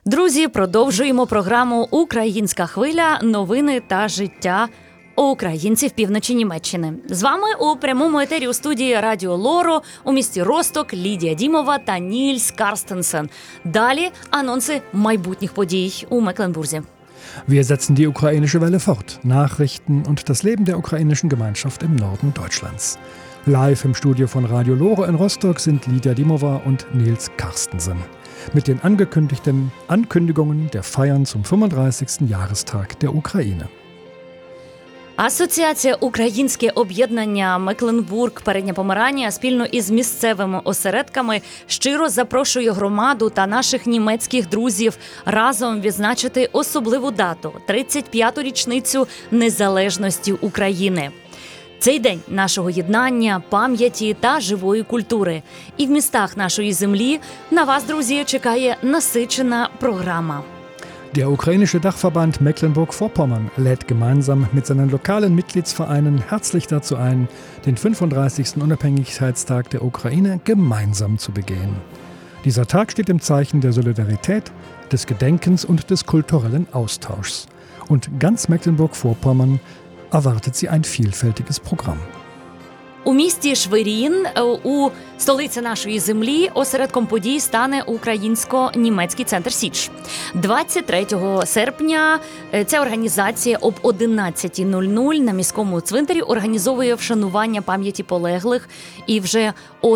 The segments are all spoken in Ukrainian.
Друзі, продовжуємо програму «Українська хвиля. Новини та життя українців півночі Німеччини». З вами у прямому етері у студії Радіо Лоро у місті Росток Лідія Дімова та Нільс Карстенсен. Далі анонси майбутніх подій у Мекленбурзі. Wir setzen die ukrainische Welle fort. Nachrichten und das Leben der ukrainischen Gemeinschaft im Norden Deutschlands. Live im Studio von Radio Lore in Rostock sind Lidia Dimova und Nils Karstensen. Mit den angekündigten Ankündigungen der Feiern zum 35. Jahrestag der Ukraine. Асоціація «Українське об'єднання Мекленбург Передня Померанія» спільно із місцевими осередками щиро запрошує громаду та наших німецьких друзів разом відзначити особливу дату – 35-ту річницю незалежності України. Цей день нашого єднання, пам'яті та живої культури. І в містах нашої землі на вас, друзі, чекає насичена програма. Der ukrainische Dachverband Mecklenburg-Vorpommern lädt gemeinsam mit seinen lokalen Mitgliedsvereinen herzlich dazu ein, den 35. Unabhängigkeitstag der Ukraine gemeinsam zu begehen. Dieser Tag steht im Zeichen der Solidarität, des Gedenkens und des kulturellen Austauschs. Und ganz Mecklenburg-Vorpommern erwartet sie ein vielfältiges Programm. У місті Шверін, у столиці нашої землі, осередком подій стане Українсько-німецький центр «Січ». 23 серпня ця організація об 11:00 на міському цвинтарі організовує вшанування пам'яті полеглих. І вже о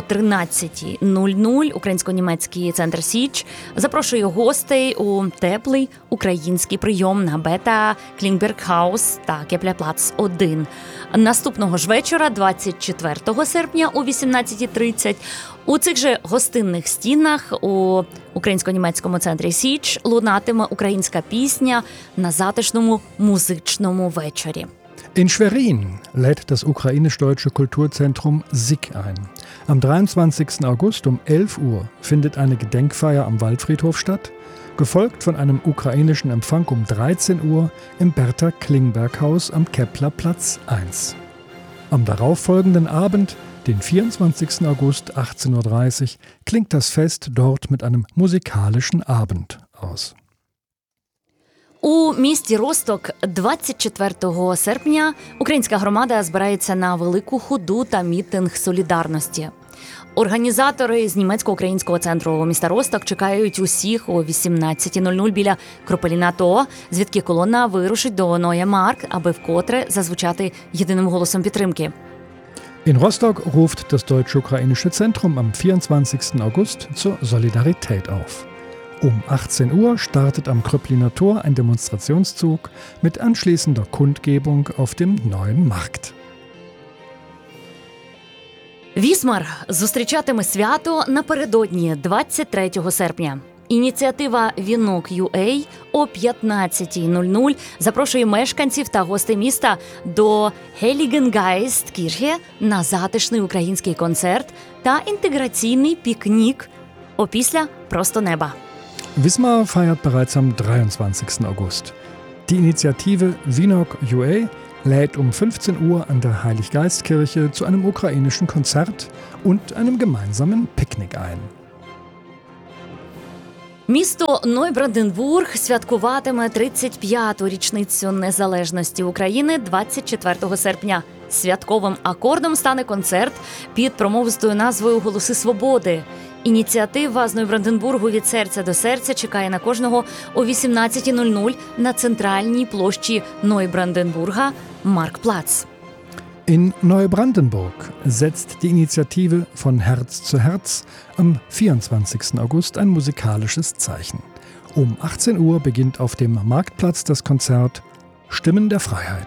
13:00 Українсько-німецький центр «Січ» запрошує гостей у теплий український прийом на Бета Клінберг-хаус та Кеплер-плац 1. Наступного ж вечора, 24 серпня о 18:30, у цих же гостинних стінах у Українсько-німецькому центрі «Січ» лунатиме українська пісня на затишному музичному вечорі. In Schwerin lädt das ukrainisch-deutsche Kulturzentrum SIG ein. Am 23. August um 11 Uhr findet eine Gedenkfeier am Waldfriedhof statt, gefolgt von einem ukrainischen Empfang um 13 Uhr im Bertha-Klingberg-Haus am Keplerplatz 1. Am darauffolgenden Abend, den 24. August 18:30 Uhr, klingt das Fest dort mit einem musikalischen Abend aus. У місті Росток 24 серпня українська громада збирається на велику ходу та мітинг солідарності. Організатори з німецько-українського центру міста Росток чекають усіх о 18:00 біля Кропеліна ТО, звідки колона вирушить до Neue Markt, аби вкотре зазвучати єдиним голосом підтримки. In Rostock ruft das Deutsch-Ukrainische Zentrum am 24. August zur Solidarität auf. Um 18 Uhr startet am Kröpliner Tor ein Demonstrationszug mit anschließender Kundgebung auf dem Neuen Markt. Вісмар зустрічатиме свято напередодні 23 серпня. Ініціатива «Вінок.UA» о 15:00 запрошує мешканців та гостей міста до Heiligengeist-Kirche на затишний український концерт та інтеграційний пікнік опісля «Просто неба». Wismar feiert bereits am 23. August. Die Initiative Wienog.UA lädt um 15 Uhr an der Heiliggeistkirche zu einem ukrainischen Konzert und einem gemeinsamen Picknick ein. Місто Нойбранденбург святкуватиме 35-ту річницю незалежності України 24 серпня. Святковим акордом стане концерт під промовистою назвою «Голоси свободи». Ініціатива з Нойбранденбургу «Від серця до серця» чекає на кожного о 18:00 на центральній площі Нойбранденбурга Маркплац. In Neubrandenburg setzt die Initiative von Herz zu Herz am 24. August ein musikalisches Zeichen. Um 18 Uhr beginnt auf dem Marktplatz das Konzert Stimmen der Freiheit.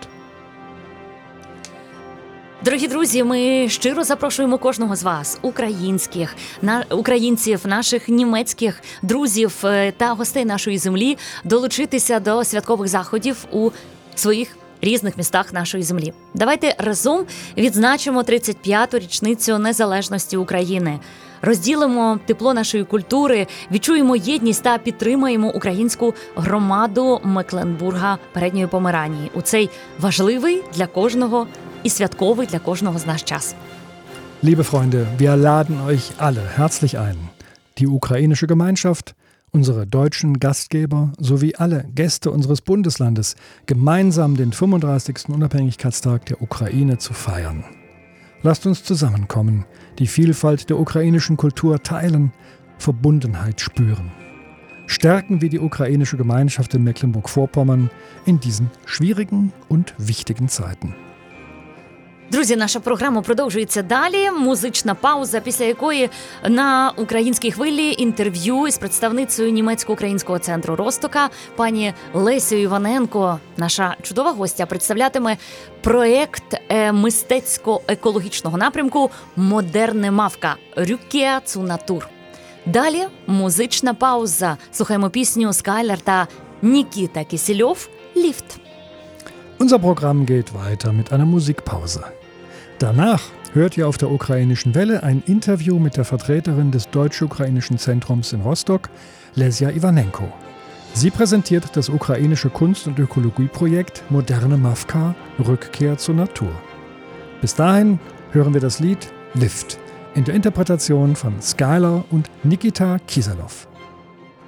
Дорогі друзі, ми щиро запрошуємо кожного з вас, українців, наших німецьких друзів та гостей нашої землі, долучитися до святкових заходів у своїх різних містах нашої землі. Давайте разом відзначимо 35-ту річницю незалежності України. Розділимо тепло нашої культури, відчуємо єдність та підтримаємо українську громаду Мекленбурга Передньої Померанії у цей важливий для кожного і святковий для кожного з нас час. Liebe Freunde, wir laden euch alle herzlich ein. Die ukrainische Gemeinschaft unsere deutschen Gastgeber sowie alle Gäste unseres Bundeslandes gemeinsam den 35. Unabhängigkeitstag der Ukraine zu feiern. Lasst uns zusammenkommen, die Vielfalt der ukrainischen Kultur teilen, Verbundenheit spüren. Stärken wir die ukrainische Gemeinschaft in Mecklenburg-Vorpommern in diesen schwierigen und wichtigen Zeiten. Друзі, наша програма продовжується далі. Музична пауза, після якої на українській хвилі інтерв'ю із представницею німецько-українського центру Ростока пані Лесею Іваненко, наша чудова гостя, представлятиме проєкт мистецько-екологічного напрямку «Модерне Мавка» «Rückkehr zu Natur». Далі музична пауза. Слухаємо пісню Скайлер та Нікіта Кисельов «Ліфт». Unser Programm geht weiter mit einer Musikpause. Danach hört ihr auf der ukrainischen Welle ein Interview mit der Vertreterin des Deutsch-Ukrainischen Zentrums in Rostock, Lesia Ivanenko. Sie präsentiert das ukrainische Kunst- und Ökologieprojekt Moderne Mawka – Rückkehr zur Natur. Bis dahin hören wir das Lied Lift in der Interpretation von Skylar und Nikita Kiselov.